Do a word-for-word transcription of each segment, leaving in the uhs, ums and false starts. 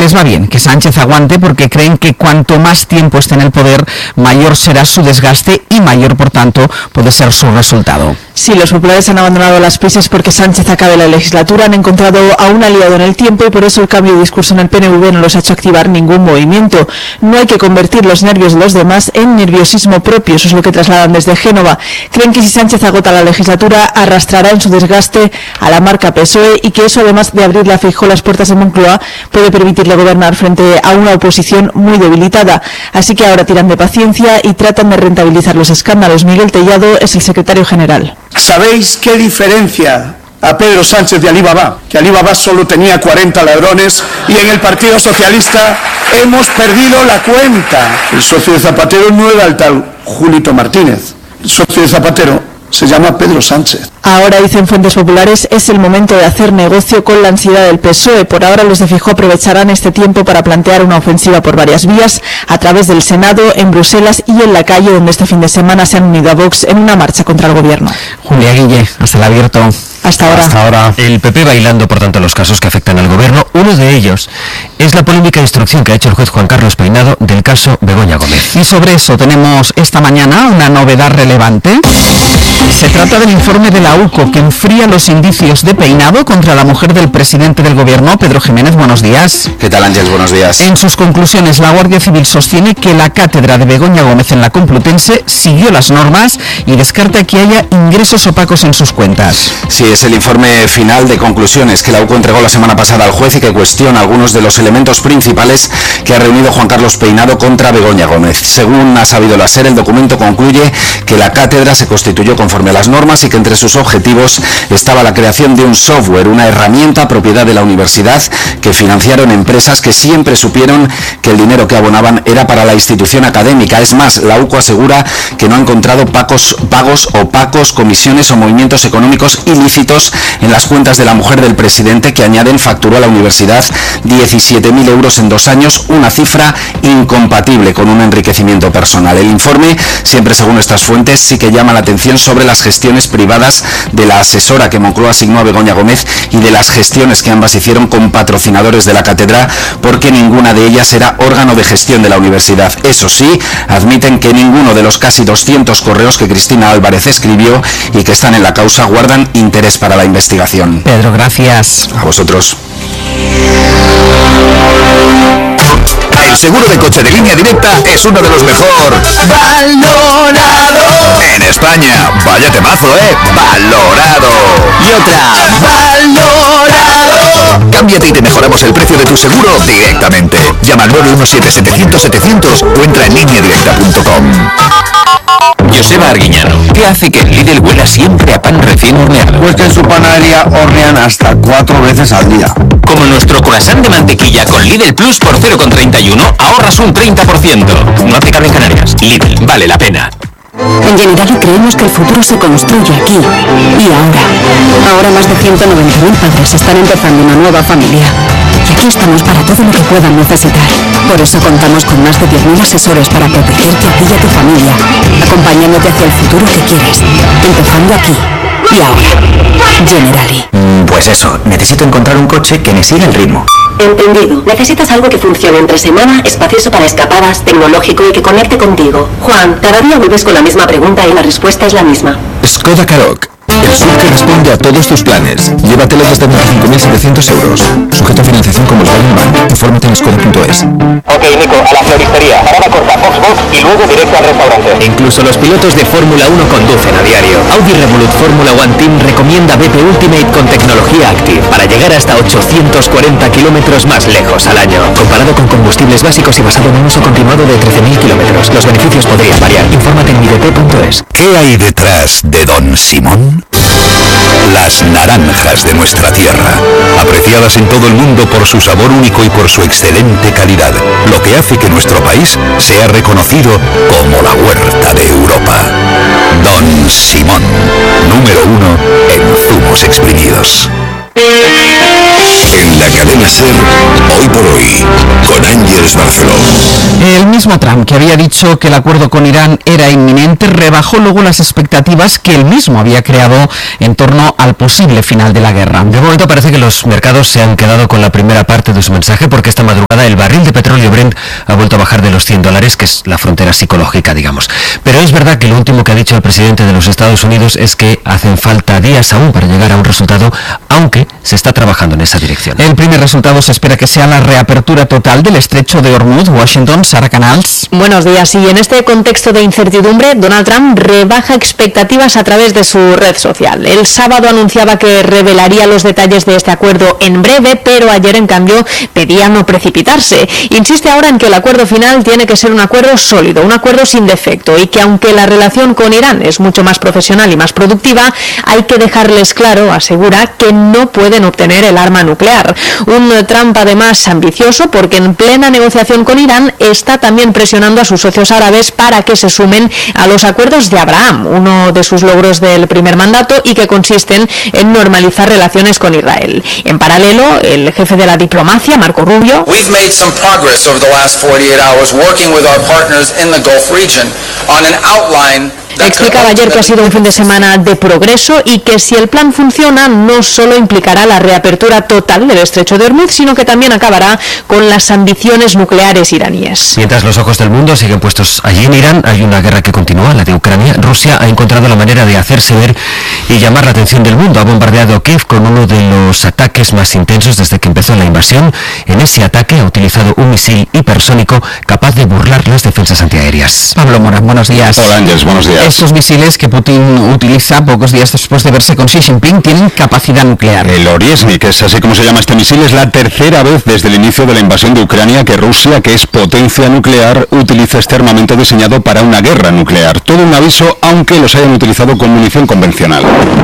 les va bien que Sánchez aguante porque creen que cuanto más tiempo esté en el poder, mayor será su desgaste y mayor, por tanto, puede ser su resultado. Sí, los populares han abandonado las prisas porque Sánchez acabe la legislatura, han encontrado a un aliado en el tiempo y por eso el cambio de discurso en el P N V no los ha hecho activar ningún movimiento. No hay que convertir los nervios de los demás en nerviosismo propio, eso es lo que trasladan desde Génova. Creen que si Sánchez agota la legislatura, arrastrará en su desgaste a la marca P S O E y que eso, además de abrirle a Feijóo las puertas de Moncloa, puede permitirle gobernar frente a una oposición muy debilitada. Así que ahora tiran de paciencia y tratan de rentabilizar los escándalos. Miguel Tellado es el secretario general. ¿Sabéis qué diferencia a Pedro Sánchez de Alibaba? Que Alibaba solo tenía cuarenta ladrones y en el Partido Socialista hemos perdido la cuenta. El socio de Zapatero no era el tal Julito Martínez. El socio de Zapatero se llama Pedro Sánchez. Ahora, dicen fuentes populares, es el momento de hacer negocio con la ansiedad del P S O E. Por ahora, los de Feijóo aprovecharán este tiempo para plantear una ofensiva por varias vías, a través del Senado, en Bruselas y en la calle, donde este fin de semana se han unido a Vox en una marcha contra el gobierno. Julia Guille, hasta el abierto. Hasta ahora. Hasta ahora. El P P bailando, por tanto, los casos que afectan al gobierno. Uno de ellos es la polémica instrucción que ha hecho el juez Juan Carlos Peinado del caso Begoña Gómez. Y sobre eso tenemos esta mañana una novedad relevante. Se trata del informe de la U C O que enfría los indicios de Peinado contra la mujer del presidente del gobierno, Pedro Jiménez. Buenos días. ¿Qué tal, Ángel? Buenos días. En sus conclusiones, la Guardia Civil sostiene que la cátedra de Begoña Gómez en la Complutense siguió las normas y descarta que haya ingresos opacos en sus cuentas. Sí, es el informe final de conclusiones que la U C O entregó la semana pasada al juez y que cuestiona algunos de los elementos principales que ha reunido Juan Carlos Peinado contra Begoña Gómez. Según ha sabido la SER, el documento concluye que la cátedra se constituyó conforme a las normas y que entre sus objetivos estaba la creación de un software, una herramienta propiedad de la universidad que financiaron empresas que siempre supieron que el dinero que abonaban era para la institución académica. Es más, la U C O asegura que no ha encontrado pagos, pagos opacos, comisiones o movimientos económicos ilícitos en las cuentas de la mujer del presidente, que, añaden, facturó a la universidad diecisiete mil euros en dos años, una cifra incompatible con un enriquecimiento personal. El informe, siempre según estas fuentes, sí que llama la atención sobre las gestiones privadas de la asesora que Moncloa asignó a Begoña Gómez y de las gestiones que ambas hicieron con patrocinadores de la cátedra, porque ninguna de ellas era órgano de gestión de la universidad. Eso sí, admiten que ninguno de los casi doscientos correos que Cristina Álvarez escribió y que están en la causa guardan interés para la investigación. Pedro, gracias. A vosotros. El seguro de coche de Línea Directa es uno de los mejor valorados en España. Vaya temazo, ¿eh? Valorado. Y otra, valorado. Cámbiate y te mejoramos el precio de tu seguro directamente. Llama al nueve uno siete, setecientos, setecientos o entra en línea directa punto com. Joseba Arguiñano, ¿qué hace que Lidl huela siempre a pan recién horneado? Pues que en su panadería hornean hasta cuatro veces al día. Como nuestro croissant de mantequilla con Lidl Plus por cero coma treinta y uno, ahorras un treinta por ciento. No aplicable en Canarias. Lidl, vale la pena. En Generali creemos que el futuro se construye aquí y ahora. Ahora más de ciento noventa mil padres están empezando una nueva familia. Y aquí estamos para todo lo que puedan necesitar. Por eso contamos con más de diez mil asesores para protegerte a ti y a tu familia, acompañándote hacia el futuro que quieres, empezando aquí y ahora. Generali. Pues eso, necesito encontrar un coche que me siga el ritmo. Entendido. Necesitas algo que funcione entre semana, espacioso para escapadas, tecnológico y que conecte contigo. Juan, cada día vuelves con la misma pregunta y la respuesta es la misma. Skoda Karoq, el S U V que responde a todos tus planes. Llévatelo desde veinticinco mil setecientos euros. Sujeto a financiación como el Volkswagen Bank. Infórmate en skoda punto es. Ok, Nico, a la floristería. Parada corta, Foxbox y luego directo al restaurante. Incluso los pilotos de Fórmula uno conducen a diario. Audi Revolut Fórmula One Team recomienda B P Ultimate con tecnología Active para llegar hasta ochocientos cuarenta kilómetros más lejos al año. Comparado con combustibles básicos y basado en un uso continuado de trece mil kilómetros. Los beneficios podrían variar. Infórmate en mi b p punto es. ¿Qué hay detrás de Don Simón? Las naranjas de nuestra tierra, apreciadas en todo el mundo por su sabor único y por su excelente calidad, lo que hace que nuestro país sea reconocido como la huerta de Europa. Don Simón, número uno en zumos exprimidos. En la cadena SER, hoy por hoy, con Ángeles Barceló. El mismo Trump, que había dicho que el acuerdo con Irán era inminente, rebajó luego las expectativas que él mismo había creado en torno al posible final de la guerra. De momento parece que los mercados se han quedado con la primera parte de su mensaje, porque esta madrugada el barril de petróleo Brent ha vuelto a bajar de los cien dólares, que es la frontera psicológica, digamos. Pero es verdad que lo último que ha dicho el presidente de los Estados Unidos es que hacen falta días aún para llegar a un resultado, aunque se está trabajando en esa dirección. El primer resultado se espera que sea la reapertura total del estrecho de Hormuz. Washington, Sara Canals. Buenos días. Y en este contexto de incertidumbre, Donald Trump rebaja expectativas a través de su red social. El sábado anunciaba que revelaría los detalles de este acuerdo en breve, pero ayer, en cambio, pedía no precipitarse. Insiste ahora en que el acuerdo final tiene que ser un acuerdo sólido, un acuerdo sin defecto, y que aunque la relación con Irán es mucho más profesional y más productiva, hay que dejarles claro, asegura, que no pueden obtener el arma nuclear. Un Trump además ambicioso, porque en plena negociación con Irán está también presionando a sus socios árabes para que se sumen a los acuerdos de Abraham, uno de sus logros del primer mandato, y que consisten en normalizar relaciones con Israel. En paralelo, el jefe de la diplomacia, Marco Rubio, We've made some progress over the last forty-eight hours working with our partners in the Gulf region on an outline. explicaba ayer que ha sido un fin de semana de progreso y que si el plan funciona no solo implicará la reapertura total del estrecho de Hormuz, sino que también acabará con las ambiciones nucleares iraníes. Mientras los ojos del mundo siguen puestos allí en Irán, hay una guerra que continúa, la de Ucrania. Rusia ha encontrado la manera de hacerse ver y llamar la atención del mundo. Ha bombardeado Kiev con uno de los ataques más intensos desde que empezó la invasión. En ese ataque ha utilizado un misil hipersónico capaz de burlar las defensas antiaéreas. Pablo Mora, buenos días. Hola, Ángeles, buenos días. Estos misiles que Putin utiliza pocos días después de verse con Xi Jinping tienen capacidad nuclear. El Oriesnik, que es así como se llama este misil, es la tercera vez desde el inicio de la invasión de Ucrania que Rusia, que es potencia nuclear, utiliza este armamento diseñado para una guerra nuclear. Todo un aviso, aunque los hayan utilizado con munición convencional.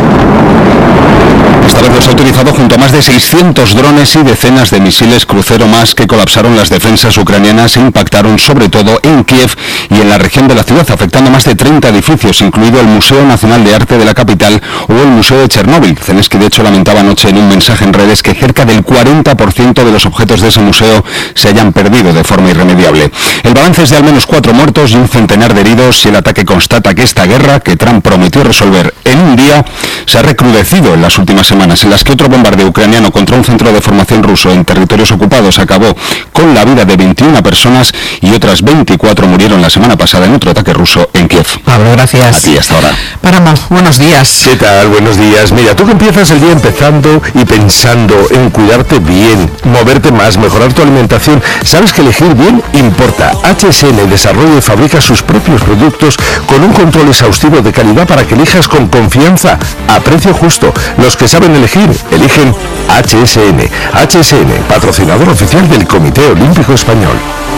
Esta vez los ha utilizado junto a más de seiscientos drones y decenas de misiles crucero más que colapsaron las defensas ucranianas e impactaron sobre todo en Kiev y en la región de la ciudad, afectando más de treinta edificios, incluido el Museo Nacional de Arte de la capital o el Museo de Chernóbil. Zelensky, de hecho, lamentaba anoche en un mensaje en redes que cerca del cuarenta por ciento de los objetos de ese museo se hayan perdido de forma irremediable. El balance es de al menos cuatro muertos y un centenar de heridos, y el ataque constata que esta guerra, que Trump prometió resolver en un día, se ha recrudecido en las últimas semanas, en las que otro bombardeo ucraniano contra un centro de formación ruso en territorios ocupados acabó con la vida de veintiuna personas y otras veinticuatro murieron la semana pasada en otro ataque ruso en Kiev. Pablo, gracias. A ti, hasta ahora. Paramo, buenos días. ¿Qué tal? Buenos días. Mira, tú que empiezas el día empezando y pensando en cuidarte bien, moverte más, mejorar tu alimentación, sabes que elegir bien importa. H S N desarrolla y fabrica sus propios productos con un control exhaustivo de calidad para que elijas con confianza, a precio justo. Los que saben elegir, eligen H S N. H S N, patrocinador oficial del Comité Olímpico Español.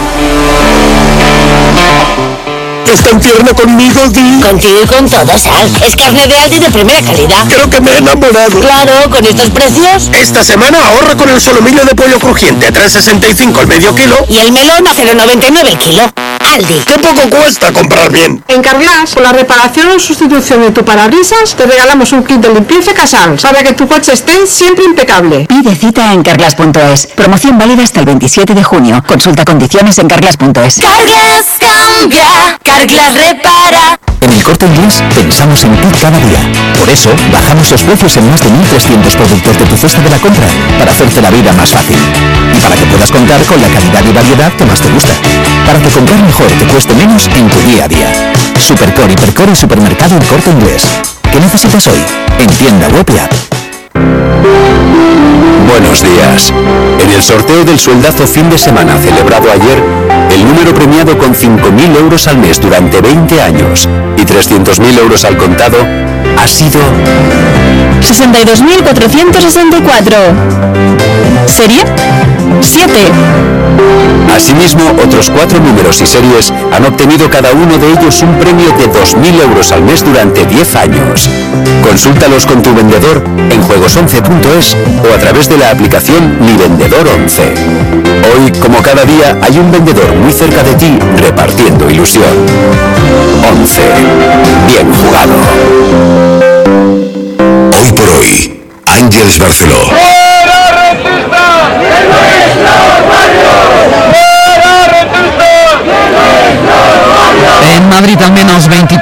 ¿Está en tierno conmigo, Di? Contigo y con todo, Sal. Es carne de Aldi de primera calidad. Creo que me he enamorado. Claro, con estos precios. Esta semana ahorra con el solomillo de pollo crujiente, tres sesenta y cinco el medio kilo. Y el melón a cero noventa y nueve el kilo. Aldi. ¡Qué poco cuesta comprar bien! En Carglass, por la reparación o sustitución de tu parabrisas, te regalamos un kit de limpieza Casal. Sabe que tu coche esté siempre impecable. Pide cita en carglass punto es. Promoción válida hasta el veintisiete de junio. Consulta condiciones en carglass punto es. Carglass cambia, Carglass repara. En el Corte Inglés pensamos en ti cada día. Por eso, bajamos los precios en más de mil trescientos productos de tu cesta de la compra, para hacerte la vida más fácil. Y para que puedas contar con la calidad y variedad que más te gusta. Para que comprar mejor te cueste menos en tu día a día. Supercore, Hipercore y Supermercado El Corte Inglés. ¿Qué necesitas hoy? En tienda web y app. Buenos días. En el sorteo del sueldazo fin de semana celebrado ayer, el número premiado con cinco mil euros al mes durante veinte años y trescientos mil euros al contado ha sido sesenta y dos mil cuatrocientos sesenta y cuatro. ¿Serie? siete. Asimismo, otros cuatro números y series han obtenido cada uno de ellos un premio de dos mil euros al mes durante diez años. Consúltalos con tu vendedor en juegos once punto es o a través de la aplicación Mi Vendedor once. Hoy, como cada día, hay un vendedor muy cerca de ti repartiendo ilusión. once. Bien jugado. Hoy por hoy, Ángeles Barceló. ¡Fuera Retusta! ¡De nuestros barrios! ¡Fuera Retusta!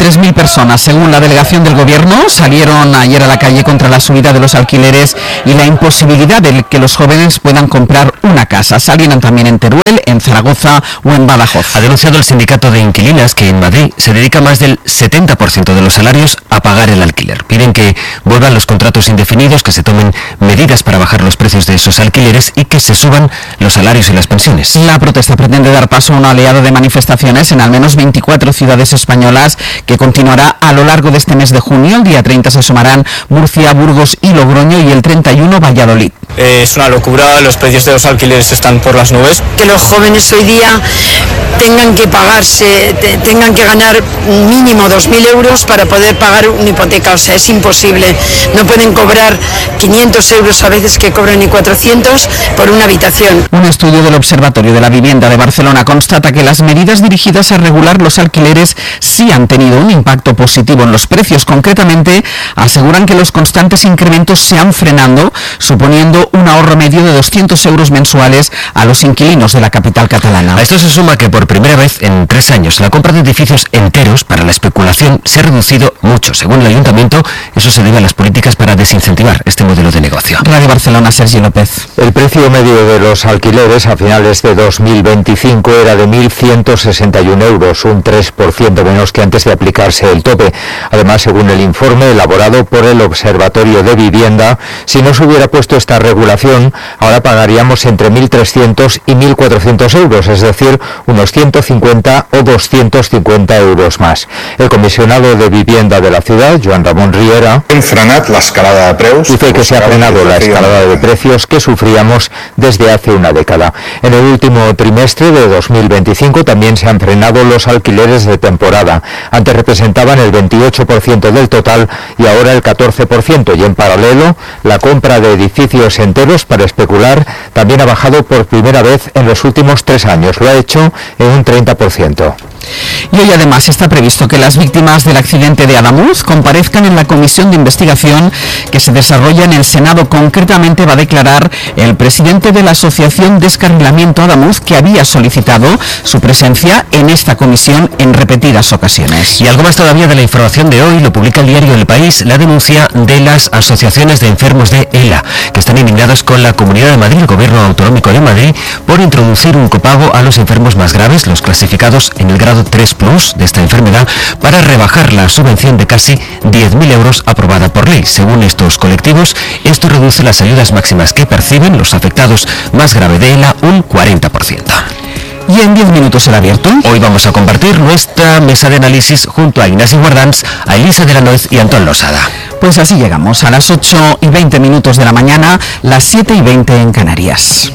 veintitrés mil personas, según la delegación del Gobierno, salieron ayer a la calle contra la subida de los alquileres y la imposibilidad de que los jóvenes puedan comprar una casa. Salieron también en Teruel, en Zaragoza o en Badajoz. Ha denunciado el sindicato de inquilinas que en Madrid se dedica más del setenta por ciento de los salarios a pagar el alquiler. Piden que vuelvan los contratos indefinidos, que se tomen medidas para bajar los precios de esos alquileres y que se suban los salarios y las pensiones. La protesta pretende dar paso a una oleada de manifestaciones en al menos veinticuatro ciudades españolas que continuará a lo largo de este mes de junio. El día treinta se sumarán Murcia, Burgos y Logroño y el treinta y uno Valladolid. Eh, es una locura, los precios de los alquileres están por las nubes. Que los jóvenes hoy día tengan que pagarse, te, tengan que ganar mínimo dos mil euros para poder pagar una hipoteca, o sea, es imposible. No pueden cobrar quinientos euros, a veces que cobran ni cuatrocientos por una habitación. Un estudio del Observatorio de la Vivienda de Barcelona constata que las medidas dirigidas a regular los alquileres sí han tenido un impacto positivo en los precios. Concretamente, aseguran que los constantes incrementos se han frenando, suponiendo un ahorro medio de doscientos euros mensuales a los inquilinos de la capital catalana. A esto se suma que por primera vez en tres años la compra de edificios enteros para la especulación se ha reducido mucho. Según el Ayuntamiento, eso se debe a las políticas para desincentivar este modelo de negocio. Radio Barcelona, Sergi López. El precio medio de los alquileres a finales de dos mil veinticinco era de mil ciento sesenta y uno euros, un tres por ciento menos que antes de aplicarse el tope. Además, según el informe elaborado por el Observatorio de Vivienda, si no se hubiera puesto esta regulación, ahora pagaríamos entre mil trescientos y mil cuatrocientos euros, es decir, unos ciento cincuenta o doscientos cincuenta euros más. El comisionado de Vivienda de la ciudad, Joan Ramon Riera, hem frenat l'escalada de preus. Dice que se ha frenado la escalada de precios que sufríamos desde hace una década. En el último trimestre de dos mil veinticinco también se han frenado los alquileres de temporada. Antes representaban el veintiocho por ciento del total y ahora el catorce por ciento, y en paralelo la compra de edificios enteros para especular también ha bajado por primera vez en los últimos tres años. Lo ha hecho en un treinta por ciento. Y hoy además está previsto que las víctimas del accidente de Adamuz comparezcan en la comisión de investigación que se desarrolla en el Senado. Concretamente va a declarar el presidente de la Asociación Descarrilamiento Adamuz, que había solicitado su presencia en esta comisión en repetidas ocasiones. Y algo más todavía de la información de hoy lo publica el diario El País, la denuncia de las asociaciones de enfermos de ELA, que están indignados con la Comunidad de Madrid, el Gobierno Autonómico de Madrid, por introducir un copago a los enfermos más graves, los clasificados en el grado tres plus de esta enfermedad, para rebajar la subvención de casi diez mil euros aprobada por ley. Según estos colectivos, esto reduce las ayudas máximas que perciben los afectados más grave de ELA un cuarenta por ciento. Y en diez minutos el abierto. Hoy vamos a compartir nuestra mesa de análisis junto a Ignacio Guardans, a Elisa de la Noez y Antón Losada. Pues así llegamos a las ocho y veinte minutos de la mañana, las siete y veinte en Canarias.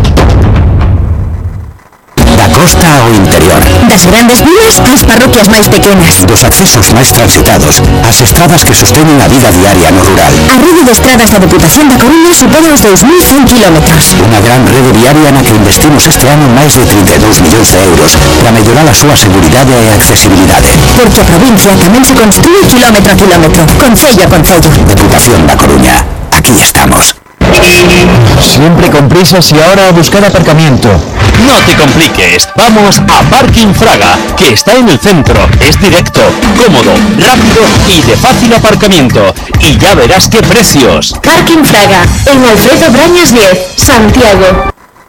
Da costa ao interior. Das grandes vilas ás parroquias máis pequenas. Dos accesos máis transitados ás estradas que sosteñen a vida diaria no rural. A rede de estradas da Deputación da Coruña supera os dous mil cen kilómetros. Unha gran rede viaria na que investimos este ano máis de trinta e dous millóns de euros para mellorar a súa seguridade e accesibilidade. Porque a provincia tamén se construye kilómetro a kilómetro, concello a concello. Deputación da Coruña, aquí estamos. Siempre con prisas y ahora a buscar aparcamiento. No te compliques, vamos a Parking Fraga, que está en el centro, es directo, cómodo, rápido y de fácil aparcamiento. Y ya verás qué precios. Parking Fraga, en Alfredo Brañas diez, Santiago.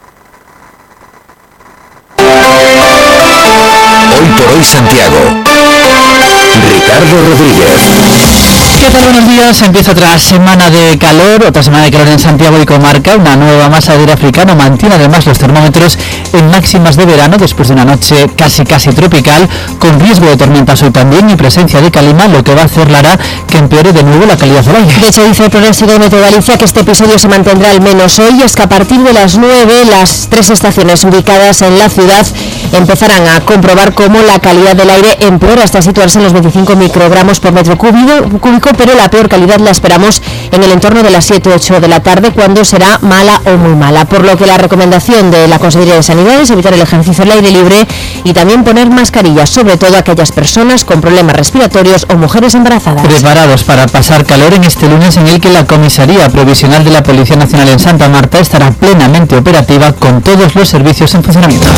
Hoy por hoy Santiago. Ricardo Rodríguez. ¿Qué tal? Buenos días. Empieza otra semana de calor, otra semana de calor en Santiago y comarca. Una nueva masa de aire africano mantiene además los termómetros en máximas de verano después de una noche casi casi tropical, con riesgo de tormentas hoy también y presencia de calima, lo que va a hacer Lara que empeore de nuevo la calidad del aire. De hecho, dice el pronóstico de Meteo Galicia que este episodio se mantendrá al menos hoy, y es que a partir de las nueve las tres estaciones ubicadas en la ciudad empezarán a comprobar cómo la calidad del aire empeora hasta situarse en los veinticinco microgramos por metro cúbico, pero la peor calidad la esperamos en el entorno de las siete u ocho de la tarde, cuando será mala o muy mala, por lo que la recomendación de la Consejería de Sanidad es evitar el ejercicio al aire libre y también poner mascarillas, sobre todo a aquellas personas con problemas respiratorios o mujeres embarazadas. Preparados para pasar calor en este lunes en el que la Comisaría Provisional de la Policía Nacional en Santa Marta estará plenamente operativa con todos los servicios en funcionamiento.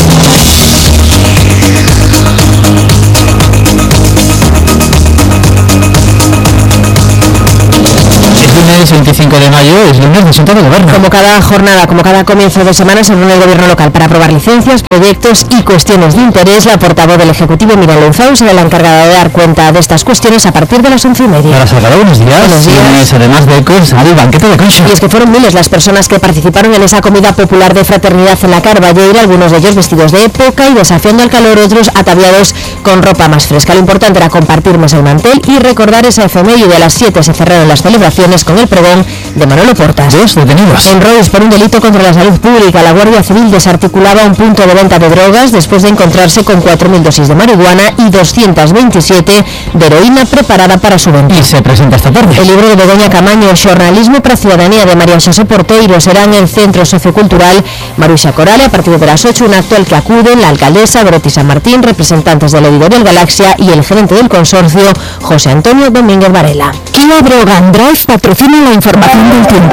lunes veinticinco de mayo, es lunes de Junta de Gobierno. Como cada jornada, como cada comienzo de semana, se reúne el Gobierno local para aprobar licencias, proyectos y cuestiones de interés. La portavoz del Ejecutivo, Miriam Louzao, será la encargada de dar cuenta de estas cuestiones a partir de las once y media. Hola, Salvador, buenos días. Buenos días. Tienes, además de ecos, al banquete de Concha. Y es que fueron miles las personas que participaron en esa comida popular de fraternidad en la Carballeira, algunos de ellos vestidos de época y desafiando al calor, otros ataviados con ropa más fresca. Lo importante era compartir mesa y mantel y recordar esa efeméride. A las siete se cerraron las celebraciones con el pregón de Manolo Portas. Dos detenidos. En Rois, por un delito contra la salud pública, la Guardia Civil desarticulaba un punto de venta de drogas después de encontrarse con cuatro mil dosis de marihuana y doscientas veintisiete de heroína preparada para su venta. Y se presenta esta tarde. El libro de Begoña Camaño, Xornalismo para a Ciudadanía, de María Xosé Porteiro, será en el Centro Sociocultural Maruxa Corale a partir de las ocho, un acto al que acuden la alcaldesa Goretti San Martín, representantes de la editorial Galaxia y el gerente del consorcio, José Antonio Domínguez Varela. Kia Brogan Drive patrocina la información del tiempo.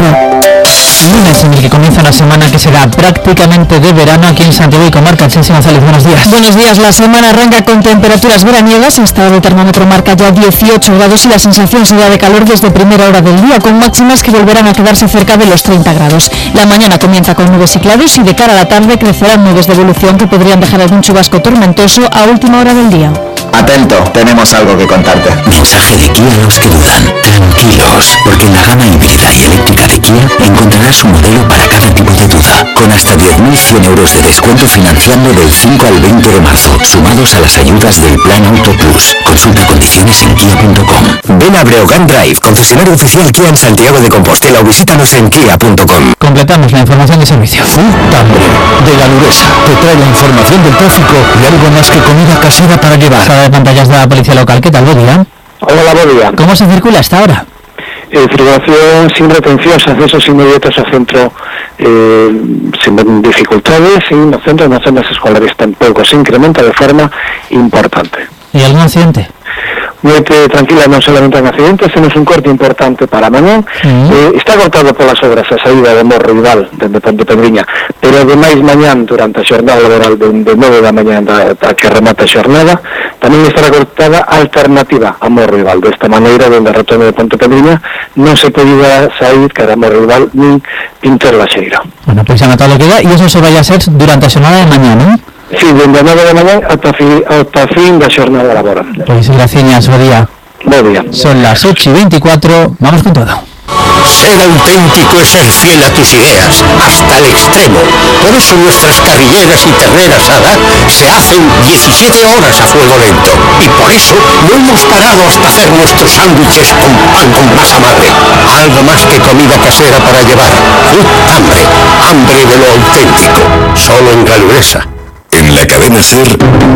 Lunes en el que comienza la semana que será prácticamente de verano aquí en Santiago y comarca. Chensi González, buenos días. Buenos días, la semana arranca con temperaturas veraniegas. Hasta el termómetro marca ya dieciocho grados y la sensación será de calor desde primera hora del día, con máximas que volverán a quedarse cerca de los treinta grados. La mañana comienza con nubes y claros y de cara a la tarde crecerán nubes de evolución que podrían dejar algún chubasco tormentoso a última hora del día. Atento, tenemos algo que contarte. Mensaje de Kia a los que dudan. Tranquilos, porque en la gama híbrida y eléctrica de Kia encontrarás un modelo para cada tipo de duda, con hasta diez mil cien euros de descuento financiando del cinco al veinte de marzo, sumados a las ayudas del Plan Auto Plus. Consulta condiciones en kia punto com. Ven a Breogán Drive, concesionario oficial Kia en Santiago de Compostela, o visítanos en kia punto com. Completamos la información de servicio. Tambre, de Galuresa, te trae la información del tráfico y algo más que comida casera para llevar. Sala de pantallas de la policía local, ¿qué tal? Buen día. Hola, buen día. ¿Cómo se circula hasta ahora? Eh, circulación sin retenciones, accesos inmediatos al centro eh, sin dificultades, y en los centros, en las zonas escolares tampoco se incrementa de forma importante. ¿Y algún accidente? Muy tranquila, no solamente en accidentes, tenemos un corte importante para mañana. Uh-huh. eh, está cortado por las obras a saída de Morro Rival, desde Ponte Pedriña, pero además mañana, durante a jornada laboral de, de nove da mañá a que remata a jornada, tamén estará cortada alternativa a Morro Rival. Desta maneira, donde a retorno de Ponte Pedriña non se podía sair cara a Morro Rival nin Pintor Laxeira. Bueno, pues anotado lo que da, y eso se vaya a ser durante a jornada de mañana, ¿no? Sí, desde nove da mañá ata fin, ata fin da jornada laboral. Pues gracias, buen día. Buen día. Son las ocho y veinticuatro, vamos con todo. Ser auténtico es ser fiel a tus ideas, hasta el extremo. Por eso nuestras carrilleras y ternera asada se hacen diecisiete horas a fuego lento. Y por eso no hemos parado hasta hacer nuestros sándwiches con pan con masa madre. Algo más que comida casera para llevar. Food Hambre, hambre de lo auténtico. Solo en Galuresa. En la cadena SER,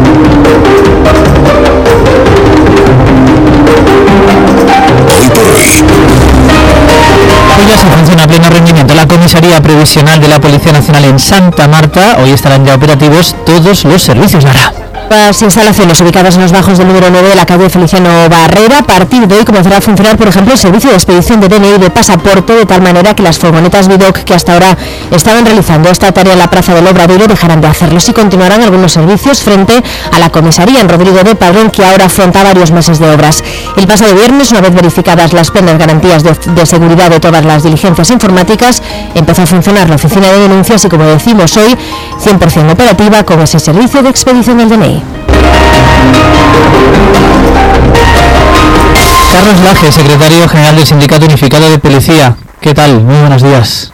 hoy por hoy. Hoy ya se funciona a pleno rendimiento la comisaría previsional de la Policía Nacional en Santa Marta. Hoy estarán ya operativos todos los servicios. Lara. Las instalaciones ubicadas en los bajos del número nueve de la calle Feliciano Barrera, a partir de hoy comenzará a funcionar, por ejemplo, el servicio de expedición de D N I y de pasaporte, de tal manera que las furgonetas Vidoc que hasta ahora estaban realizando esta tarea en la Plaza del Obradoiro dejarán de hacerlo y continuarán algunos servicios frente a la comisaría en Rodrigo de Padrón, que ahora afronta varios meses de obras. El pasado viernes, una vez verificadas las plenas garantías de, de seguridad de todas las diligencias informáticas, empezó a funcionar la oficina de denuncias y, como decimos hoy, cien por ciento operativa con ese servicio de expedición del D N I. Carlos Laje, secretario general del Sindicato Unificado de Policía. ¿Qué tal? Muy buenos días.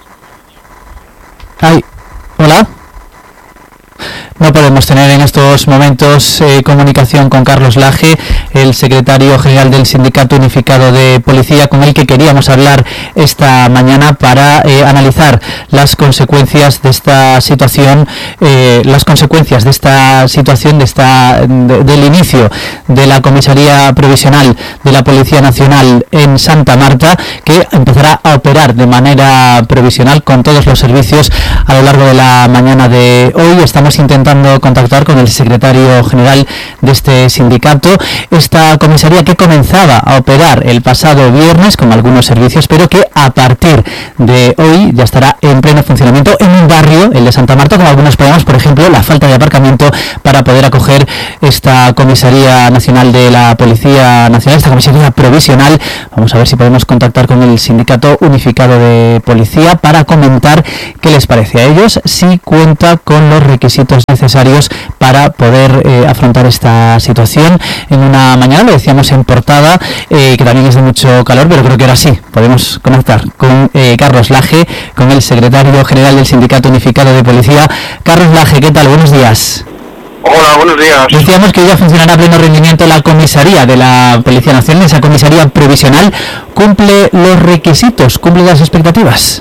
Ay, hola. No podemos tener en estos momentos eh, comunicación con Carlos Laje, el secretario general del Sindicato Unificado de Policía, con el que queríamos hablar esta mañana para eh, analizar las consecuencias de esta situación, eh, las consecuencias de esta situación, de esta de, del inicio de la comisaría provisional de la Policía Nacional en Santa Marta, que empezará a operar de manera provisional con todos los servicios a lo largo de la mañana de hoy. Estamos intentando contactar con el secretario general de este sindicato. Esta comisaría que comenzaba a operar el pasado viernes con algunos servicios, pero que a partir de hoy ya estará en pleno funcionamiento en un barrio, el de Santa Marta, con algunos problemas, por ejemplo, la falta de aparcamiento para poder acoger esta comisaría nacional de la Policía Nacional, esta comisaría provisional. Vamos a ver si podemos contactar con el Sindicato Unificado de Policía para comentar qué les parece a ellos, si cuenta con los requisitos necesarios para poder eh, afrontar esta situación en una mañana, lo decíamos en portada, eh, que también es de mucho calor, pero creo que ahora sí podemos conectar con eh, Carlos Laje, con el secretario general del Sindicato Unificado de Policía. Carlos Laje, ¿qué tal? Buenos días. Hola, buenos días. Decíamos que ya funcionará a pleno rendimiento la comisaría de la Policía Nacional, esa comisaría provisional. ¿Cumple los requisitos? ¿Cumple las expectativas?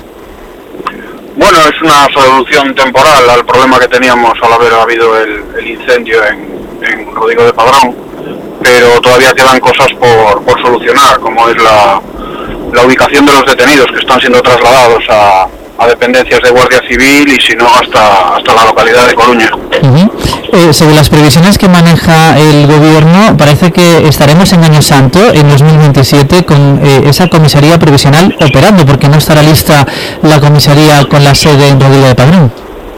Bueno, es una solución temporal al problema que teníamos al haber habido el, el incendio en, en Rodrigo de Padrón, pero todavía quedan cosas por, por solucionar, como es la, la ubicación de los detenidos que están siendo trasladados a, a dependencias de Guardia Civil y si no hasta, hasta la localidad de Coruña. Uh-huh. Eh, según las previsiones que maneja el gobierno, parece que estaremos en Año Santo, en dos mil veintisiete, con eh, esa comisaría provisional operando, porque no estará lista la comisaría con la sede en Rodrigo de Padrón.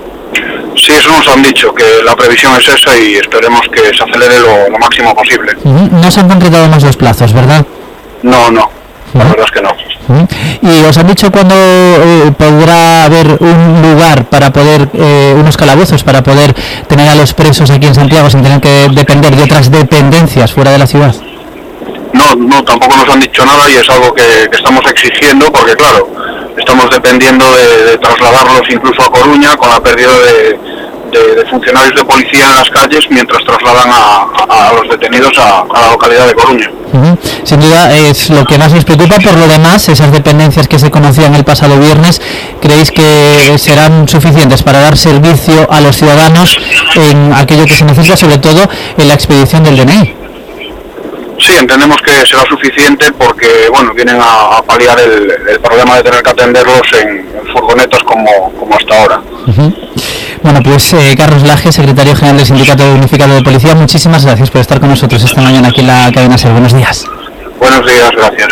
Sí, eso nos han dicho, que la previsión es esa y esperemos que se acelere lo, lo máximo posible. Uh-huh. No se han concretado más los plazos, ¿verdad? No, no, la uh-huh. verdad es que no. Uh-huh. ¿Y os han dicho cuándo eh, podrá haber un lugar para poder, eh, unos calabozos para poder tener a los presos aquí en Santiago sin tener que depender de otras dependencias fuera de la ciudad? No, no, tampoco nos han dicho nada y es algo que, que estamos exigiendo porque, claro, estamos dependiendo de, de trasladarlos incluso a Coruña con la pérdida de, de, de funcionarios de policía en las calles mientras trasladan a, a, a los detenidos a, a la localidad de Coruña. Uh-huh. Sin duda es lo que más nos preocupa. Por lo demás, esas dependencias que se conocían el pasado viernes, ¿creéis que serán suficientes para dar servicio a los ciudadanos en aquello que se necesita, sobre todo en la expedición del D N I? Sí, entendemos que será suficiente porque, bueno, vienen a, a paliar el, el problema de tener que atenderlos en, en furgonetas como, como hasta ahora. Uh-huh. Bueno, pues eh, Carlos Laje, secretario general del Sindicato Unificado de Policía, muchísimas gracias por estar con nosotros esta mañana aquí en la cadena SER. Buenos días. Buenos días, gracias.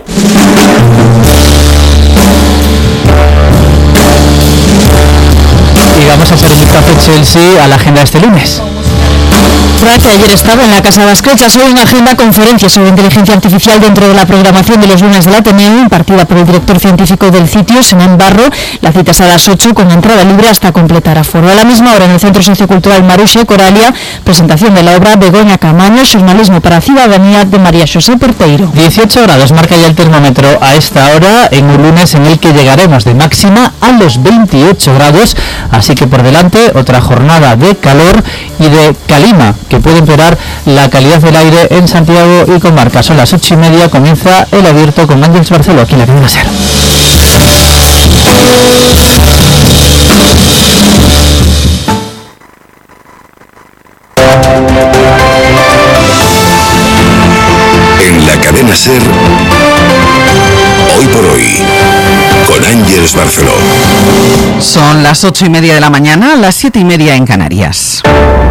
Y vamos a hacer un vistazo Chelsea a la agenda de este lunes. Que ayer estaba en la Casa Vascochas, hoy una agenda conferencia sobre inteligencia artificial dentro de la programación de los lunes del Ateneo, impartida por el director científico del sitio, Senán Barro. La cita es a las ocho con entrada libre hasta completar aforo. A la misma hora en el Centro Sociocultural Maruxe Coralia, presentación de la obra Begoña Camaño, Xornalismo para a Ciudadanía, de María Xosé Porteiro. dieciocho grados marca ya el termómetro a esta hora en un lunes en el que llegaremos de máxima a los veintiocho grados, así que por delante otra jornada de calor y de calima que puede empeorar la calidad del aire en Santiago y comarca. Son las ocho y media, comienza el abierto con Ángeles Barceló aquí en la cadena SER. En la cadena SER, hoy por hoy, con Ángeles Barceló. Son las ocho y media de la mañana, las siete y media en Canarias.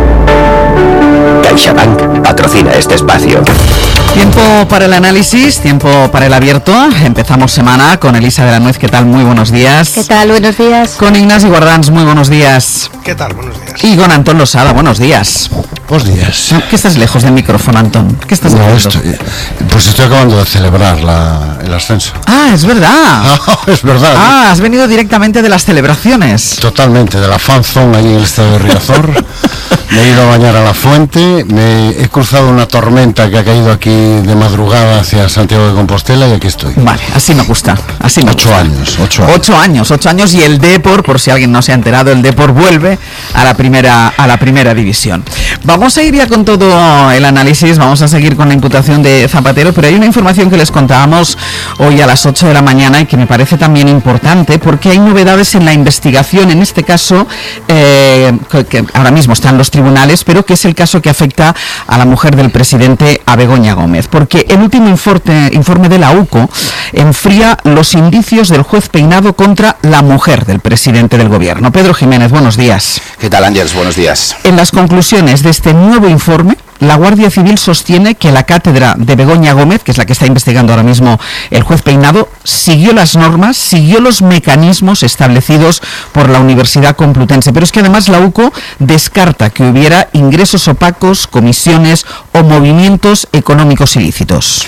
CaixaBank patrocina este espacio. Tiempo para el análisis, tiempo para el abierto. Empezamos semana con Elisa de la Nuez. ¿Qué tal? Muy buenos días. ¿Qué tal? Buenos días. Con Ignacio Guardans. Muy buenos días. ¿Qué tal? Buenos días. Y con Antón Losada. Buenos días. Buenos días. ¿Qué estás lejos del micrófono, Antón? ¿Qué estás no, haciendo? Estoy, pues estoy acabando de celebrar la, el ascenso. Ah, es verdad. Ah, es verdad. Ah, has venido directamente de las celebraciones. Totalmente, de la fanzone allí en el estado de Riazor. Me he ido a bañar a la fuente, me he cruzado una tormenta que ha caído aquí de madrugada hacia Santiago de Compostela y aquí estoy. Vale, así me gusta, así me ocho gusta. años, ocho años. Ocho años, ocho años y el Depor, por si alguien no se ha enterado, el Depor vuelve a la primera, a la primera división. Vamos a ir ya con todo el análisis, vamos a seguir con la imputación de Zapatero, pero hay una información que les contábamos hoy a las ocho de la mañana y que me parece también importante porque hay novedades en la investigación, en este caso, eh, que, que ahora mismo están los tribunales, pero que es el caso que afecta a la mujer del presidente, a Begoña Gómez, porque el último informe, informe de la U C O enfría los indicios del juez Peinado contra la mujer del presidente del gobierno. Pedro Jiménez, buenos días. ¿Qué tal, Ángeles? Buenos días. En las conclusiones de este nuevo informe, la Guardia Civil sostiene que la cátedra de Begoña Gómez, que es la que está investigando ahora mismo el juez Peinado, siguió las normas, siguió los mecanismos establecidos por la Universidad Complutense. Pero es que además la U C O descarta que hubiera ingresos opacos, comisiones o movimientos económicos ilícitos.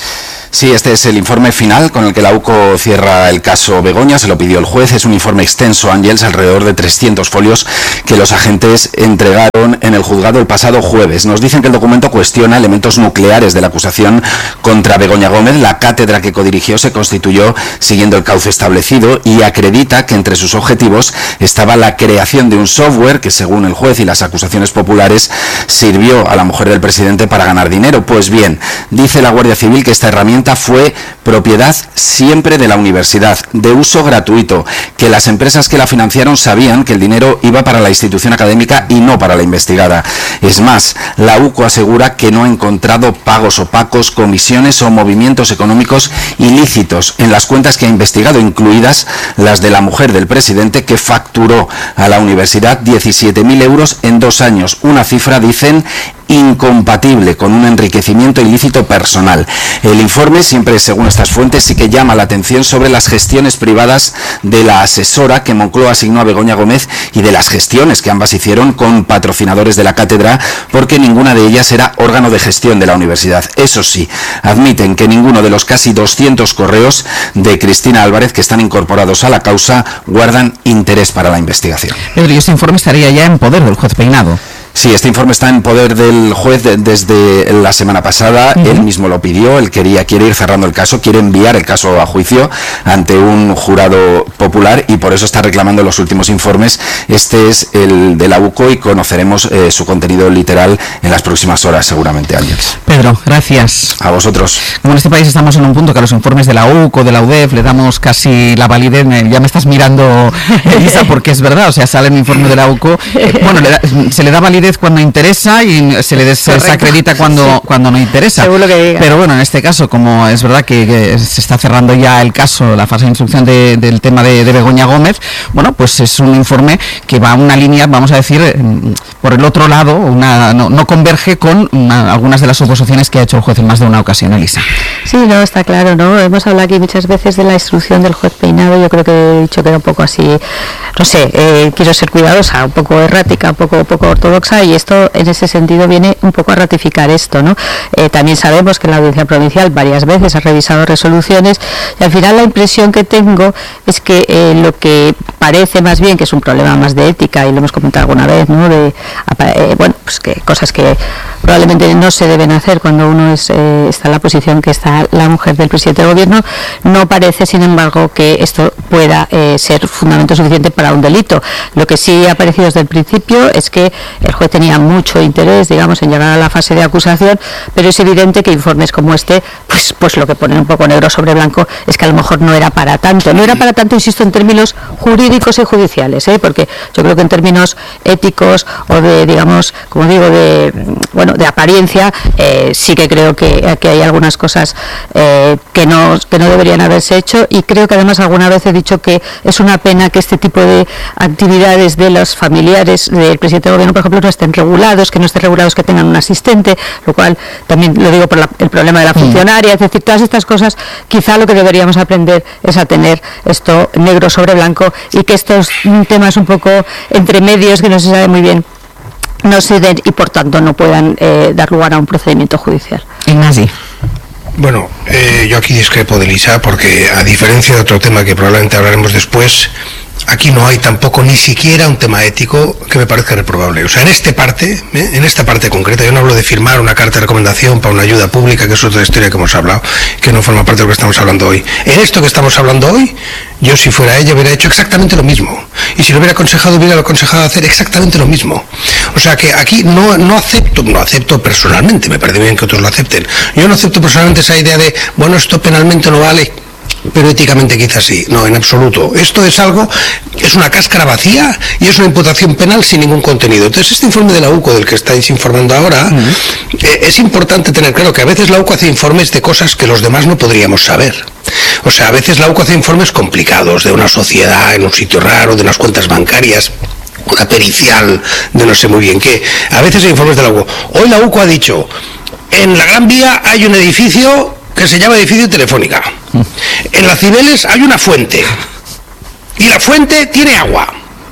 Sí, este es el informe final con el que la U C O cierra el caso Begoña, se lo pidió el juez. Es un informe extenso, Ángels, alrededor de trescientos folios que los agentes entregaron en el juzgado el pasado jueves. Nos dicen que el documento cuestiona elementos nucleares de la acusación contra Begoña Gómez. La cátedra que codirigió se constituyó siguiendo el cauce establecido y acredita que entre sus objetivos estaba la creación de un software que, según el juez y las acusaciones populares, sirvió a la mujer del presidente para ganar dinero. Pues bien, dice la Guardia Civil que esta herramienta fue propiedad siempre de la universidad, de uso gratuito, que las empresas que la financiaron sabían que el dinero iba para la institución académica y no para la investigada. Es más, la U C O asegura que no ha encontrado pagos opacos, comisiones o movimientos económicos ilícitos en las cuentas que ha investigado, incluidas las de la mujer del presidente, que facturó a la universidad diecisiete mil euros en dos años, una cifra, dicen, incompatible con un enriquecimiento ilícito personal. El informe, siempre según estas fuentes, sí que llama la atención sobre las gestiones privadas de la asesora que Moncloa asignó a Begoña Gómez y de las gestiones que ambas hicieron con patrocinadores de la cátedra, porque ninguna de ellas era órgano de gestión de la universidad. Eso sí, admiten que ninguno de los casi doscientos correos de Cristina Álvarez que están incorporados a la causa guardan interés para la investigación. Pedro, ¿y este informe estaría ya en poder del juez Peinado? Sí, este informe está en poder del juez de, desde la semana pasada. Uh-huh. Él mismo lo pidió, él quería, quiere ir cerrando el caso, quiere enviar el caso a juicio ante un jurado popular y por eso está reclamando los últimos informes. Este es el de la U C O y conoceremos eh, su contenido literal en las próximas horas, seguramente, Ángels. Pedro, gracias. A vosotros. Como en este país estamos en un punto que a los informes de la U C O, de la U D E F, le damos casi la validez. Ya me estás mirando, Elisa, porque es verdad, o sea, sale un informe de la U C O, eh, bueno, le da, se le da validez cuando interesa y se le desacredita cuando, sí. cuando no interesa. Según lo que diga. Pero bueno, en este caso, como es verdad que, que se está cerrando ya el caso, la fase de instrucción de, del tema de, de Begoña Gómez, bueno, pues es un informe que va a una línea, vamos a decir, por el otro lado, una, no, no converge con una, algunas de las suposiciones que ha hecho el juez en más de una ocasión, Elisa. Sí, no, está claro, ¿no? Hemos hablado aquí muchas veces de la instrucción del juez Peinado. Yo creo que he dicho que era un poco así, no sé, eh, quiero ser cuidadosa, un poco errática, un poco, un poco ortodoxa, y esto en ese sentido viene un poco a ratificar esto, ¿no? Eh, también sabemos que la Audiencia Provincial varias veces ha revisado resoluciones y al final la impresión que tengo es que eh, lo que parece más bien que es un problema más de ética, y lo hemos comentado alguna vez, ¿no? De, eh, bueno, pues que cosas que probablemente no se deben hacer cuando uno es, eh, está en la posición que está la mujer del presidente del gobierno. No parece, sin embargo, que esto pueda eh, ser fundamento suficiente para un delito. Lo que sí ha parecido desde el principio es que el juez tenía mucho interés, digamos, en llegar a la fase de acusación, pero es evidente que informes como este, pues, pues lo que ponen un poco negro sobre blanco es que a lo mejor no era para tanto. No era para tanto, insisto, en términos jurídicos y judiciales, ¿eh? Porque yo creo que en términos éticos o de, digamos, como digo, de, bueno, de apariencia, eh, sí que creo que, que hay algunas cosas eh, que no que no deberían haberse hecho, y creo que además alguna vez he dicho que es una pena que este tipo de actividades de los familiares del presidente del gobierno, por ejemplo, no estén regulados, que no estén regulados que tengan un asistente, lo cual también lo digo por la, el problema de la funcionaria, es decir, todas estas cosas, quizá lo que deberíamos aprender es a tener esto negro sobre blanco, y que estos temas un poco entre medios que no se sabe muy bien no se den y por tanto no puedan eh, dar lugar a un procedimiento judicial. Ignasi. Bueno, eh, yo aquí discrepo de Elisa, porque a diferencia de otro tema que probablemente hablaremos después, aquí no hay tampoco ni siquiera un tema ético que me parezca reprobable. O sea, en esta parte, ¿eh? en esta parte concreta, yo no hablo de firmar una carta de recomendación para una ayuda pública, que es otra historia que hemos hablado, que no forma parte de lo que estamos hablando hoy. En esto que estamos hablando hoy, yo si fuera ella hubiera hecho exactamente lo mismo. Y si lo hubiera aconsejado, hubiera aconsejado hacer exactamente lo mismo. O sea que aquí no, no acepto, no acepto personalmente, me parece bien que otros lo acepten. Yo no acepto personalmente esa idea de, bueno, esto penalmente no vale, pero éticamente quizás sí. No, en absoluto. Esto es algo, es una cáscara vacía y es una imputación penal sin ningún contenido. Entonces, este informe de la U C O del que estáis informando ahora, uh-huh. eh, es importante tener claro que a veces la U C O hace informes de cosas que los demás no podríamos saber. O sea, a veces la U C O hace informes complicados de una sociedad en un sitio raro, de unas cuentas bancarias, una pericial de no sé muy bien qué. A veces hay informes de la U C O. Hoy la U C O ha dicho, en la Gran Vía hay un edificio que se llama edificio Telefónica. En las Cibeles hay una fuente. Y la fuente tiene agua.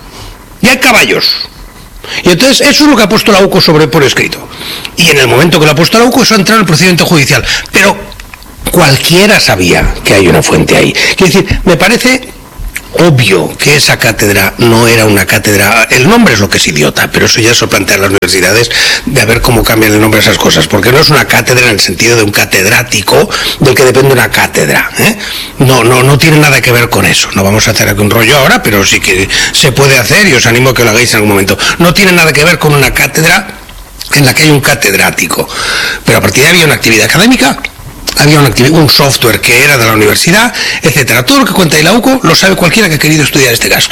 Y hay caballos. Y entonces eso es lo que ha puesto la U C O sobre por escrito. Y en el momento que lo ha puesto la U C O, eso ha entrado en el procedimiento judicial. Pero cualquiera sabía que hay una fuente ahí. Quiero decir, me parece obvio que esa cátedra no era una cátedra, el nombre es lo que es idiota, pero eso ya se plantea en las universidades, de a ver cómo cambian el nombre de esas cosas, porque no es una cátedra en el sentido de un catedrático del que depende una cátedra, ¿eh? no, no, no tiene nada que ver con eso. No vamos a hacer aquí un rollo ahora, pero sí que se puede hacer y os animo a que lo hagáis en algún momento. No tiene nada que ver con una cátedra en la que hay un catedrático, pero a partir de ahí había una actividad académica, había una actividad, un software que era de la universidad, etcétera. Todo lo que cuenta la U C O lo sabe cualquiera que ha querido estudiar este caso.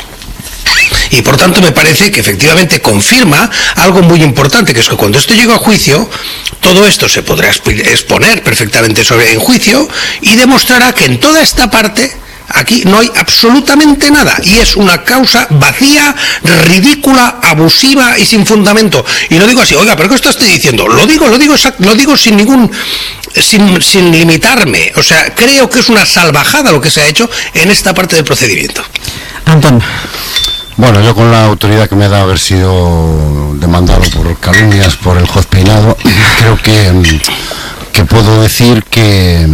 Y por tanto me parece que efectivamente confirma algo muy importante, que es que cuando esto llega a juicio, todo esto se podrá exponer perfectamente sobre en juicio y demostrará que en toda esta parte aquí no hay absolutamente nada y es una causa vacía, ridícula, abusiva y sin fundamento. Y lo digo así, oiga, ¿pero qué esto estoy diciendo? Lo digo, lo digo, lo digo sin ningún, sin, sin limitarme. O sea, creo que es una salvajada lo que se ha hecho en esta parte del procedimiento. Antón. Bueno, yo con la autoridad que me da haber sido demandado por calumnias por el juez Peinado, creo que, que puedo decir que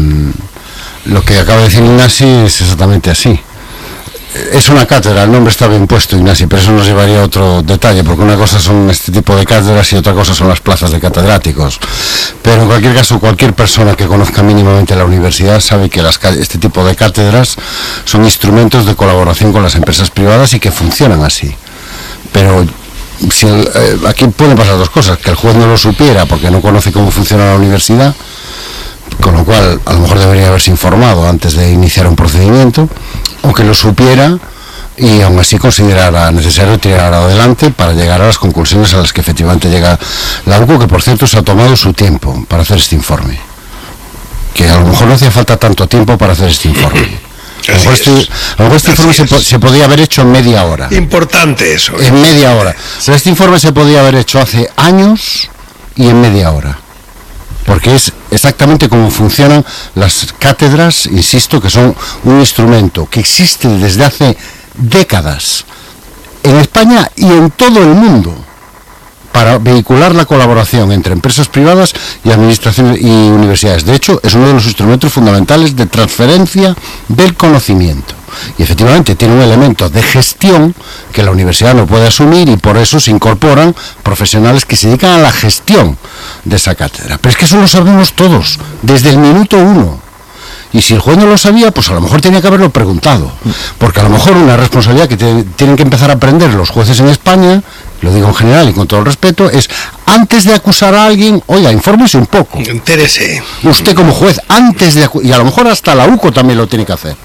lo que acaba de decir Ignasi es exactamente así. Es una cátedra, el nombre está bien puesto, Ignasi, pero eso nos llevaría a otro detalle, porque una cosa son este tipo de cátedras y otra cosa son las plazas de catedráticos. Pero en cualquier caso, cualquier persona que conozca mínimamente la universidad sabe que las, este tipo de cátedras son instrumentos de colaboración con las empresas privadas y que funcionan así. Pero si el, eh, aquí pueden pasar dos cosas, que el juez no lo supiera porque no conoce cómo funciona la universidad, con lo cual a lo mejor debería haberse informado antes de iniciar un procedimiento, o que lo supiera y aún así considerara necesario tirar adelante para llegar a las conclusiones a las que efectivamente llega la U C O, que por cierto se ha tomado su tiempo para hacer este informe, que a lo mejor no hacía falta tanto tiempo para hacer este informe. A lo mejor este, a lo mejor este informe se, se podía haber hecho en media hora. Importante eso. En media hora. Pero este informe se podía haber hecho hace años y en media hora. Porque es exactamente cómo funcionan las cátedras, insisto, que son un instrumento que existe desde hace décadas en España y en todo el mundo para vehicular la colaboración entre empresas privadas y administraciones y universidades. De hecho, es uno de los instrumentos fundamentales de transferencia del conocimiento. Y efectivamente tiene un elemento de gestión que la universidad no puede asumir y por eso se incorporan profesionales que se dedican a la gestión de esa cátedra. Pero es que eso lo sabemos todos, desde el minuto uno. Y si el juez no lo sabía, pues a lo mejor tenía que haberlo preguntado. Porque a lo mejor una responsabilidad que te, tienen que empezar a aprender los jueces en España, lo digo en general y con todo el respeto, es antes de acusar a alguien, oiga, infórmese un poco. Interese. Usted como juez, antes de acusar, y a lo mejor hasta la U C O también lo tiene que hacer.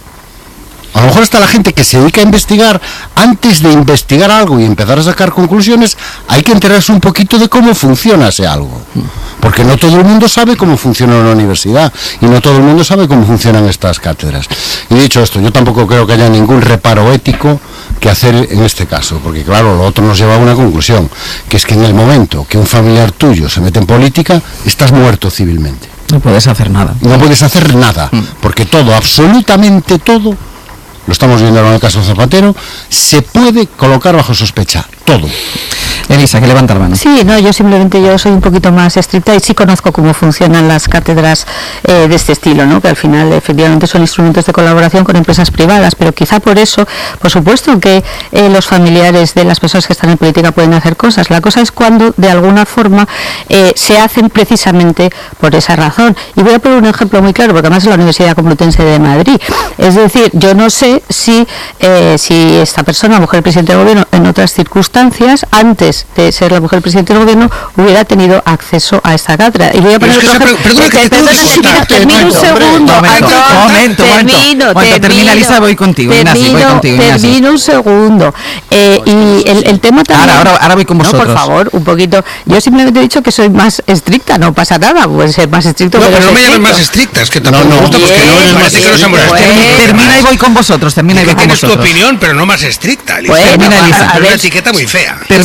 A lo mejor está la gente que se dedica a investigar, antes de investigar algo y empezar a sacar conclusiones, hay que enterarse un poquito de cómo funciona ese algo. Porque no todo el mundo sabe cómo funciona una universidad y no todo el mundo sabe cómo funcionan estas cátedras. Y dicho esto, yo tampoco creo que haya ningún reparo ético que hacer en este caso, porque claro, lo otro nos lleva a una conclusión, que es que en el momento que un familiar tuyo se mete en política, estás muerto civilmente. No puedes hacer nada. No puedes hacer nada, porque todo, absolutamente todo, lo estamos viendo en el caso Zapatero, se puede colocar bajo sospecha, todo. Elisa, que levanta la mano. Sí, no, yo simplemente yo soy un poquito más estricta y sí conozco cómo funcionan las cátedras eh, de este estilo, ¿no? Que al final efectivamente son instrumentos de colaboración con empresas privadas, pero quizá por eso, por supuesto que eh, los familiares de las personas que están en política pueden hacer cosas. La cosa es cuando de alguna forma eh, se hacen precisamente por esa razón. Y voy a poner un ejemplo muy claro, porque además es la Universidad Complutense de Madrid. Es decir, yo no sé si, eh, si esta persona, mujer presidente del gobierno, en otras circunstancias, antes de ser la mujer presidente del gobierno, hubiera tenido acceso a esta cátedra. Y voy a poner otro ejemplo. Perdona, que termino un segundo. Momento, termino, termina Elisa, voy contigo. Termino, termino un segundo. Eh, y el, el tema también... Ahora, ahora, ahora voy con vosotros. No, por favor, un poquito. Yo simplemente he dicho que soy más estricta, no pasa nada, puede ser más estricto. No, pero no me llames más estricta, es que tampoco no, no, me gusta porque no, parece que no somos estrictos. Termina y voy con vosotros, termina y voy con vosotros. Tienes tu opinión, pero no más estricta, Elisa. Termina, Elisa. Es una etiqueta muy fea. Termina Elisa.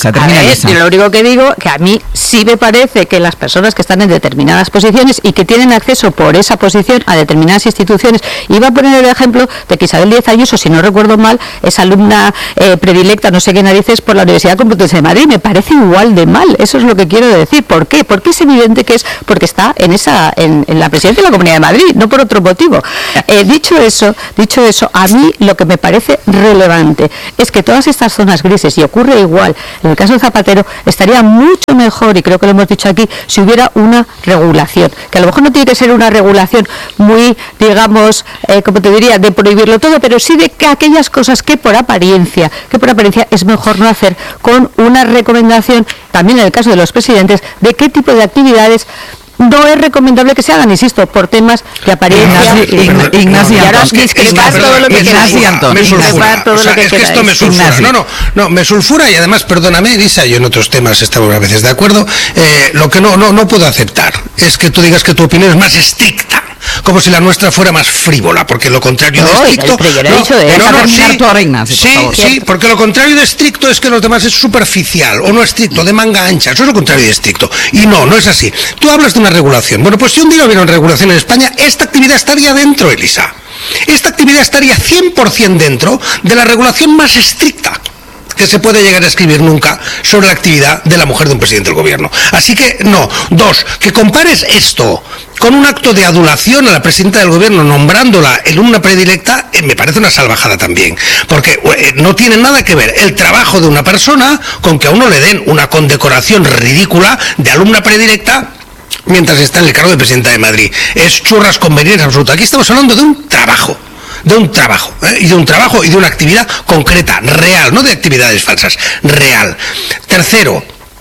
Elisa, termina, a ver, Elisa. yo lo único que digo, que a mí sí me parece que las personas que están en determinadas posiciones y que tienen acceso por esa posición a determinadas instituciones, iba a poner el ejemplo de que Isabel Díaz Ayuso, si no recuerdo mal, es alumna eh, predilecta, no sé qué narices, por la Universidad Complutense de Madrid. Me parece igual de mal, eso es lo que quiero decir. ¿Por qué? Porque es evidente que es porque está en esa en, en la presidencia de la Comunidad de Madrid, no por otro motivo. Eh, dicho eso, dicho eso, a mí lo que me parece relevante es que todas estas zonas grises, y ocurre igual en el caso de Zapatero, estaría mucho mejor, y creo que lo hemos dicho aquí, si hubiera una regulación, que a lo mejor no tiene que ser una regulación muy, digamos, eh, como te diría, de prohibirlo todo, pero sí de que aquellas cosas que por apariencia, que por apariencia es mejor no hacer, con una recomendación, también en el caso de los presidentes, de qué tipo de actividades no es recomendable que se hagan, insisto, por temas de apariencia. Ignacio, Ignacio, y ahora discrepar todo lo que queráis. Me sulfura, o sea, es que esto me sulfura. No, no, no, me sulfura y además, perdóname, Elisa, yo en otros temas estamos a veces de acuerdo. Eh, lo que no, no, no puedo aceptar es que tú digas que tu opinión es más estricta, como si la nuestra fuera más frívola, porque lo contrario de estricto. No, no, sí, sí, sí, porque lo contrario de estricto es que los demás es superficial o no estricto, de manga ancha. Eso es lo contrario de estricto. Y no, no es así. Tú hablas de una regulación. Bueno, pues si un día hubiera una regulación en España, esta actividad estaría dentro, Elisa. Esta actividad estaría cien por ciento dentro de la regulación más estricta que se puede llegar a escribir nunca sobre la actividad de la mujer de un presidente del gobierno. Así que, no. Dos, que compares esto con un acto de adulación a la presidenta del gobierno nombrándola en una predilecta, eh, me parece una salvajada también, porque eh, no tiene nada que ver el trabajo de una persona con que a uno le den una condecoración ridícula de alumna predilecta mientras está en el cargo de presidenta de Madrid. Es churras conveniencia absoluta. Aquí estamos hablando de un trabajo. de un trabajo, ¿eh? y de un trabajo y de una actividad concreta, real, no de actividades falsas, real. Tercero,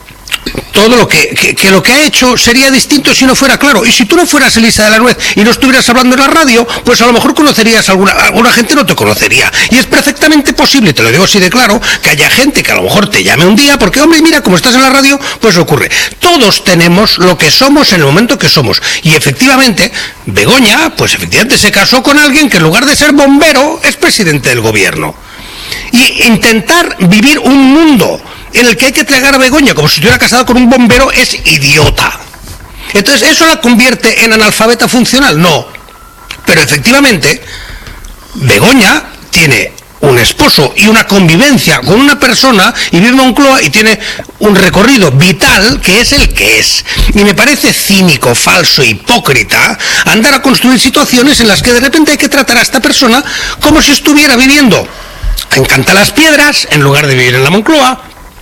todo lo que, que, que lo que ha hecho sería distinto si no fuera claro. Y si tú no fueras Elisa de la Nuez y no estuvieras hablando en la radio, pues a lo mejor conocerías a alguna, alguna gente no te conocería. Y es perfectamente posible, te lo digo así de claro, que haya gente que a lo mejor te llame un día, porque hombre, mira, como estás en la radio, pues ocurre. Todos tenemos lo que somos en el momento que somos. Y efectivamente, Begoña, pues efectivamente se casó con alguien que en lugar de ser bombero, es presidente del gobierno. Y intentar vivir un mundo en el que hay que tragar a Begoña como si estuviera casado con un bombero es idiota. Entonces, ¿eso la convierte en analfabeta funcional? No. Pero efectivamente, Begoña tiene un esposo y una convivencia con una persona y vive en Moncloa y tiene un recorrido vital que es el que es. Y me parece cínico, falso, hipócrita andar a construir situaciones en las que de repente hay que tratar a esta persona como si estuviera viviendo en Cantalaspiedras en lugar de vivir en la Moncloa,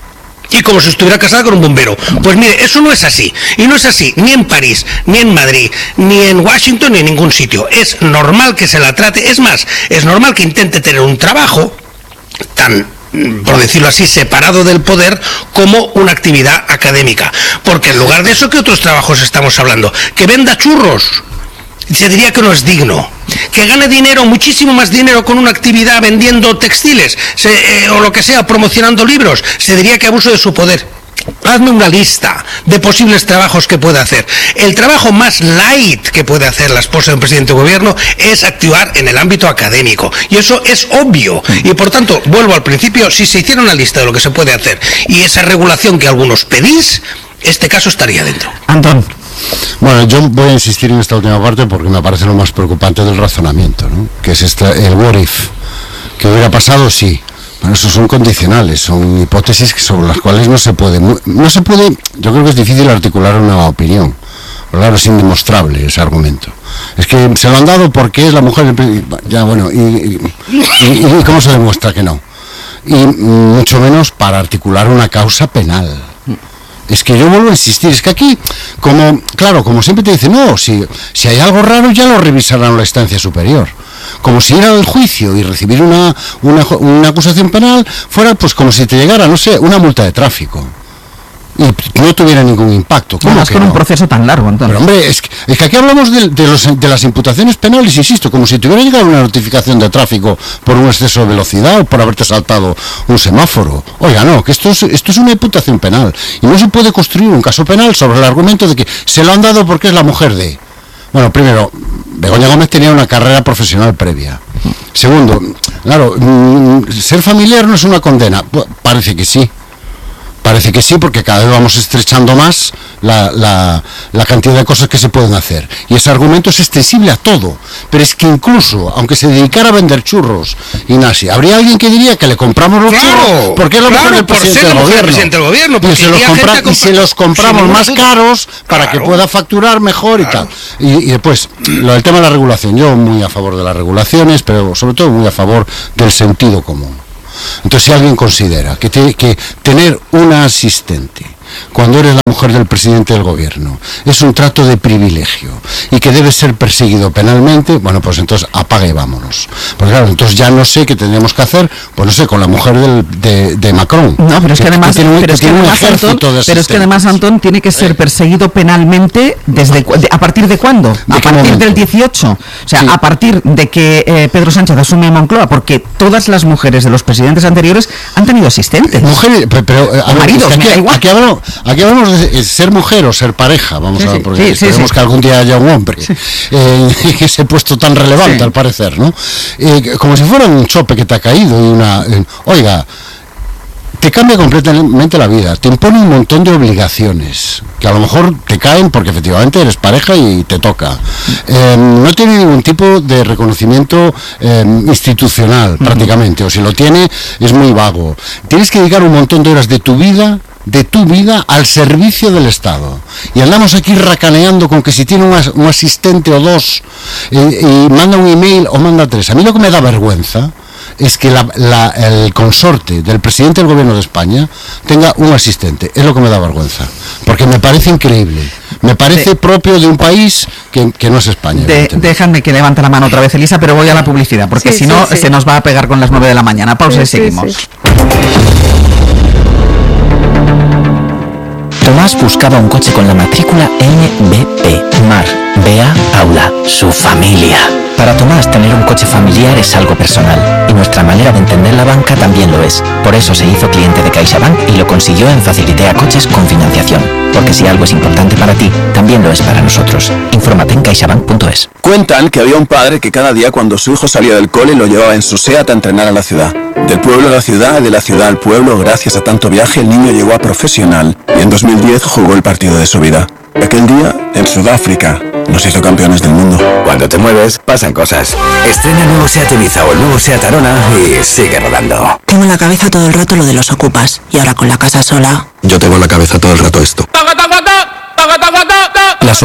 y como si estuviera casada con un bombero. Pues mire, eso no es así. Y no es así ni en París, ni en Madrid, ni en Washington, ni en ningún sitio. Es normal que se la trate. Es más, es normal que intente tener un trabajo tan, por decirlo así, separado del poder como una actividad académica. Porque en lugar de eso, ¿qué otros trabajos estamos hablando? Que venda churros, se diría que no es digno. Que gane dinero, muchísimo más dinero con una actividad vendiendo textiles se, eh, o lo que sea, promocionando libros, se diría que abuso de su poder. Hazme una lista de posibles trabajos que puede hacer. El trabajo más light que puede hacer la esposa de un presidente de gobierno es activar en el ámbito académico. Y eso es obvio. Y por tanto, vuelvo al principio, si se hiciera una lista de lo que se puede hacer y esa regulación que algunos pedís, este caso estaría dentro. Antón. Bueno, yo voy a insistir en esta última parte porque me parece lo más preocupante del razonamiento, ¿no? Que es esta, el what if. ¿Que hubiera pasado? Sí. Bueno, esos son condicionales, son hipótesis sobre las cuales no se puede, no se puede, yo creo que es difícil articular una opinión. Claro, es indemostrable ese argumento. Es que se lo han dado porque es la mujer, ya bueno, y, y, y, y ¿cómo se demuestra que no? Y mucho menos para articular una causa penal. Es que yo vuelvo a insistir, es que aquí, como, claro, como siempre te dicen, no, si, si hay algo raro ya lo revisarán la instancia superior. Como si ir al juicio y recibir una, una, una acusación penal fuera, pues como si te llegara, no sé, una multa de tráfico. Y no tuviera ningún impacto. ¿Cómo no, es con no? un proceso tan largo, entonces? Pero hombre, es que, es que aquí hablamos de, de, los, de las imputaciones penales, insisto, como si te hubiera llegado una notificación de tráfico por un exceso de velocidad o por haberte saltado un semáforo. Oiga, no, que esto es, esto es una imputación penal. Y no se puede construir un caso penal sobre el argumento de que se lo han dado porque es la mujer de... Bueno, primero, Begoña Gómez tenía una carrera profesional previa. Segundo, claro, ser familiar no es una condena. Parece que sí. Parece que sí, porque cada vez vamos estrechando más la, la, la cantidad de cosas que se pueden hacer. Y ese argumento es extensible a todo. Pero es que incluso, aunque se dedicara a vender churros, Inasi, habría alguien que diría que le compramos los claro, churros porque es la claro, mujer del por presidente, ser del, la mujer del gobierno. presidente del gobierno. Y se, los compra, compra, y se los compramos más duda. caros para claro. que pueda facturar mejor y claro. tal. Y, y después, lo del tema de la regulación. Yo muy a favor de las regulaciones, pero sobre todo muy a favor del sentido común. Entonces, si alguien considera que, te, que tener una asistente cuando eres la mujer del presidente del gobierno es un trato de privilegio y que debe ser perseguido penalmente, bueno, pues entonces apaga y vámonos. Porque claro, entonces ya no sé qué tendríamos que hacer, pues no sé, con la mujer del, de, de Macron. No, pero es que, que además, que tiene, pero es que además, Antón, pero es que además, Antón, tiene que ser perseguido penalmente desde ¿a partir de cuándo? ¿De a partir momento? Del dieciocho. O sea, sí. a partir de que eh, Pedro Sánchez asume Moncloa, porque todas las mujeres de los presidentes anteriores han tenido asistentes. Mujeres, pero, pero a ver, maridos, es que aquí, aquí hablamos Aquí hablamos de ser mujer o ser pareja, vamos sí, a ver, porque sí, esperemos sí, sí. que algún día haya un hombre sí. eh, que ese puesto tan relevante sí. al parecer, ¿no? Eh, como si fuera un chope que te ha caído y una... Eh, oiga, te cambia completamente la vida, te impone un montón de obligaciones, que a lo mejor te caen porque efectivamente eres pareja y te toca. Eh, no tiene ningún tipo de reconocimiento eh, institucional, uh-huh. prácticamente, o si lo tiene, es muy vago. Tienes que dedicar un montón de horas de tu vida de tu vida al servicio del Estado. Y andamos aquí racaneando con que si tiene un, as, un asistente o dos eh, y manda un email o manda tres. A mí lo que me da vergüenza es que la, la, el consorte del presidente del gobierno de España tenga un asistente. Es lo que me da vergüenza. Porque me parece increíble. Me parece de, propio de un país que, que no es España. De, déjame que levante la mano otra vez, Elisa, pero voy a la publicidad, porque sí, si no sí, sí. se nos va a pegar con las nueve de la mañana. Pausa sí, y seguimos. Sí, sí. Tomás buscaba un coche con la matrícula N B P, Mar, Bea, Aula, su familia. Para Tomás, tener un coche familiar es algo personal, y nuestra manera de entender la banca también lo es. Por eso se hizo cliente de CaixaBank y lo consiguió en Facilitea Coches con financiación. Porque si algo es importante para ti, también lo es para nosotros. Infórmate en caixabank punto es. Cuentan que había un padre que cada día cuando su hijo salía del cole lo llevaba en su SEAT a entrenar a la ciudad. Del pueblo a la ciudad, de la ciudad al pueblo, gracias a tanto viaje, el niño llegó a profesional y en dos mil diez jugó el partido de su vida. Aquel día, en Sudáfrica, nos hizo campeones del mundo. Cuando te mueves, pasan cosas. Estrena el nuevo SEAT Ibiza o el nuevo SEAT Arona y sigue rodando. Tengo en la cabeza todo el rato lo de los ocupas y ahora con la casa sola. Yo tengo en la cabeza todo el rato esto. ¡Taca, taca, taca! ¡Taca, taca, taca!